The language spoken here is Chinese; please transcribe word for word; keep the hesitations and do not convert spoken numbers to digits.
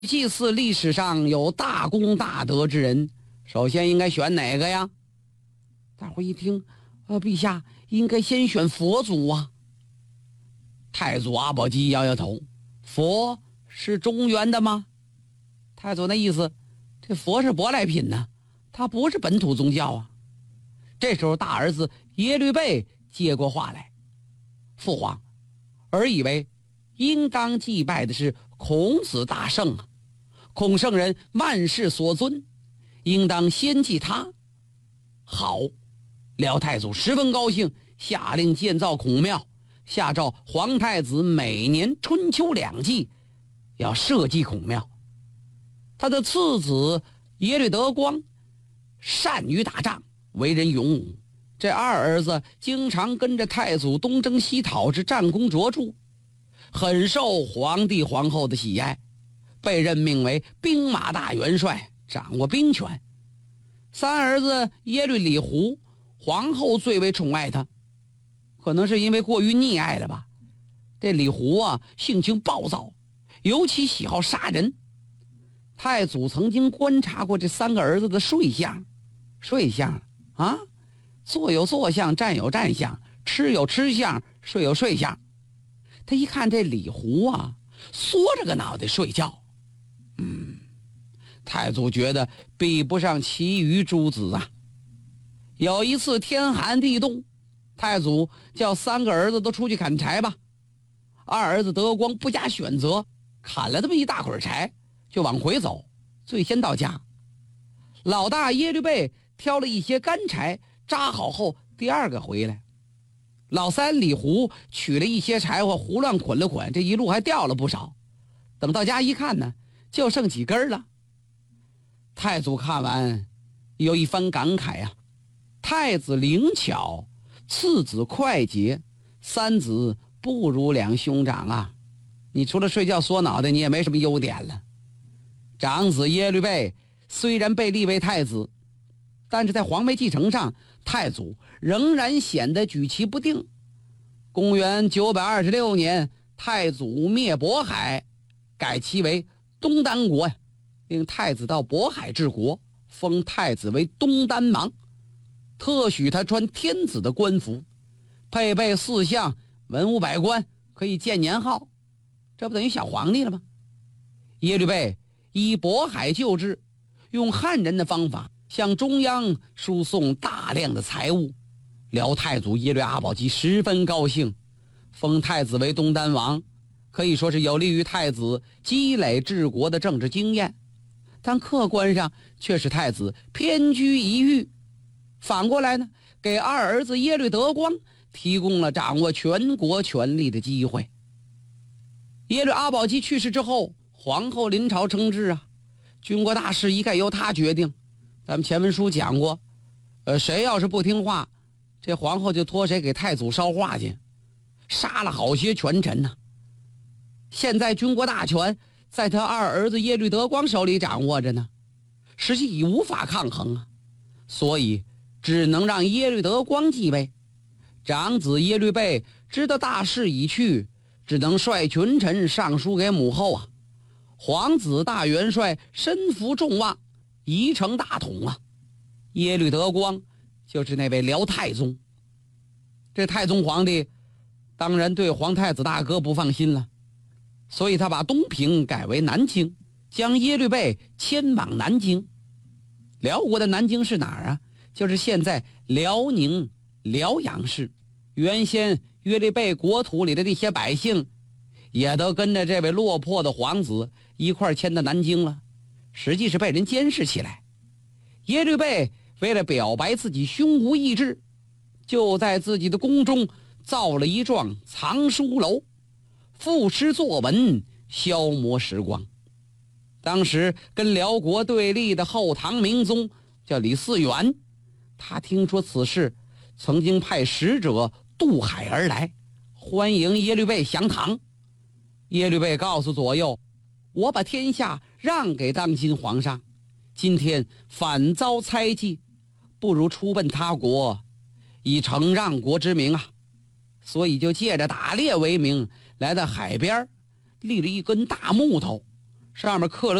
祭祀历史上有大功大德之人，首先应该选哪个呀？大伙一听，呃，陛下应该先选佛祖啊。太祖阿保机摇摇头，佛是中原的吗？太祖那意思，这佛是舶来品呢，他不是本土宗教啊。这时候大儿子耶律倍接过话来，父皇，儿以为应当祭拜的是孔子大圣啊，孔圣人万世所尊，应当先祭他。好，辽太祖十分高兴，下令建造孔庙，下诏皇太子每年春秋两季要设祭孔庙。他的次子耶律德光善于打仗，为人勇武，这二儿子经常跟着太祖东征西讨，之战功卓著，很受皇帝皇后的喜爱，被任命为兵马大元帅，掌握兵权。三儿子耶律李胡，皇后最为宠爱他，可能是因为过于溺爱了吧。这李胡啊，性情暴躁，尤其喜好杀人。太祖曾经观察过这三个儿子的睡相，睡相啊，坐有坐相，站有站相，吃有吃相，睡有睡相。他一看这李胡啊，缩着个脑袋睡觉，嗯，太祖觉得比不上其余诸子啊。有一次天寒地冻，太祖叫三个儿子都出去砍柴吧。二儿子德光不加选择，砍了这么一大捆柴，就往回走，最先到家。老大耶律倍挑了一些干柴，扎好后第二个回来。老三李胡取了一些柴火，胡乱捆了捆，这一路还掉了不少。等到家一看呢，就剩几根了。太祖看完有一番感慨啊，太子灵巧，次子快捷，三子不如两兄长啊。你除了睡觉缩脑袋，你也没什么优点了。长子耶律倍虽然被立为太子，但是在皇位继承上，太祖仍然显得举棋不定。公元九百二十六年，太祖灭渤海，改其为东丹国呀，令太子到渤海治国，封太子为东丹王，特许他穿天子的官服，配备四项文武百官，可以建年号，这不等于小皇帝了吗？耶律倍以渤海救治，用汉人的方法向中央输送大量的财物。辽太祖耶律阿保机十分高兴，封太子为东丹王，可以说是有利于太子积累治国的政治经验，但客观上却使太子偏居一隅。反过来呢，给二儿子耶律德光提供了掌握全国权力的机会。耶律阿保机去世之后，皇后临朝称制啊，军国大事一概由他决定。咱们前文书讲过，呃，谁要是不听话，这皇后就托谁给太祖捎话去，杀了好些权臣呢。现在军国大权在他二儿子耶律德光手里掌握着呢，实际已无法抗衡啊，所以只能让耶律德光继位。长子耶律倍知道大势已去，只能率群臣上书给母后啊。皇子大元帅身负众望，宜成大统啊。耶律德光就是那位辽太宗。这太宗皇帝当然对皇太子大哥不放心了，所以他把东平改为南京，将耶律倍迁往南京。辽国的南京是哪儿啊？就是现在辽宁辽阳市。原先耶律倍国土里的这些百姓也都跟着这位落魄的皇子一块迁到南京了，实际是被人监视起来。耶律倍为了表白自己胸无意志，就在自己的宫中造了一幢藏书楼，赋诗作文，消磨时光。当时跟辽国对立的后唐明宗叫李嗣源，他听说此事，曾经派使者渡海而来，欢迎耶律倍降唐。耶律倍告诉左右，我把天下让给当今皇上，今天反遭猜忌，不如出奔他国，以承让国之名啊。所以就借着打猎为名，来到海边立了一根大木头， 上面刻了